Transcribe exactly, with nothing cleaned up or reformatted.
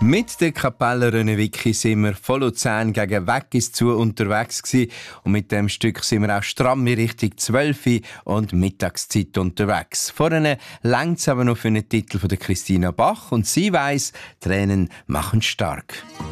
Mit der Kapelle René Vicky sind wir von Luzern gegen Weggis zu unterwegs gewesen. Und mit dem Stück sind wir auch stramm in Richtung zwölf Uhr und Mittagszeit unterwegs. Vorne längt's aber noch für einen Titel von der Christina Bach und sie weiss, Tränen machen stark.